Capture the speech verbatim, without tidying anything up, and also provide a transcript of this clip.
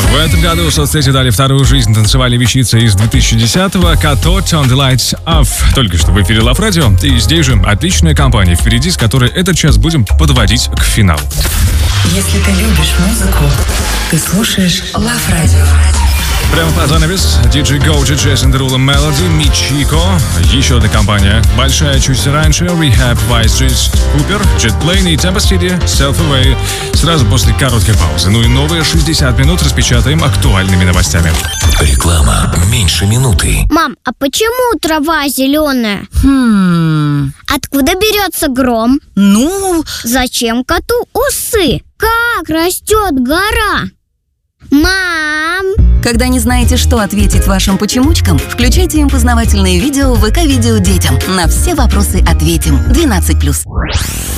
В этом году соцсети дали вторую жизнь танцевальной вещице из две тысячи десятого «Като Turn the Lights Off». Только что в эфире Love Radio. И здесь же отличная компания впереди, с которой этот час будем подводить к финалу. Если ты любишь музыку, ты слушаешь Love Radio. Прямо под занавес диджей Гоуджи, Джейсон Деруло, Мелоди, Мичико. Еще одна компания. Большая чуть раньше. Rehab, Vice, Джейс Купер, Jet Plane и Tempo City, Self Away. Сразу после короткой паузы. Ну и новые шестьдесят минут распечатаем актуальными новостями. Реклама меньше минуты. Мам, а почему трава зеленая? Хм... Откуда берется гром? Ну... Зачем коту усы? Как растет гора? Мам! Когда не знаете, что ответить вашим почемучкам, включайте им познавательные видео в ВК-видео детям. На все вопросы ответим. двенадцать плюс.